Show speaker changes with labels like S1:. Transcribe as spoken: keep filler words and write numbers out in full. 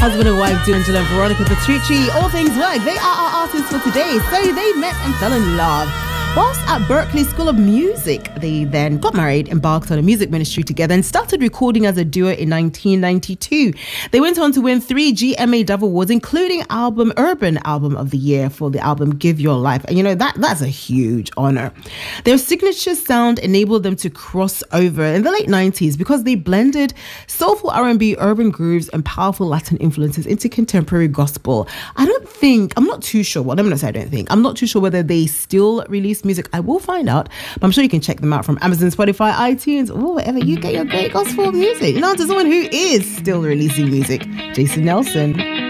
S1: Husband and wife, Angela and Veronica Petrucci, all things work. They are our artists for today. So they met and fell in love. Whilst at Berklee School of Music, they then got married, embarked on a music ministry together, and started recording as a duo in nineteen ninety-two. They went on to win three G M A Dove Awards, including album Urban Album of the Year for the album Give Your Life. And you know, that that's a huge honor. Their signature sound enabled them to cross over in the late nineties because they blended soulful R and B, urban grooves, and powerful Latin influences into contemporary gospel. I don't think, I'm not too sure, well, let me not say I don't think, I'm not too sure whether they still release music. I will find out, but I'm sure you can check them out from Amazon, Spotify, iTunes, or wherever you get your great gospel music. You know, to someone who is still releasing music, Jason Nelson.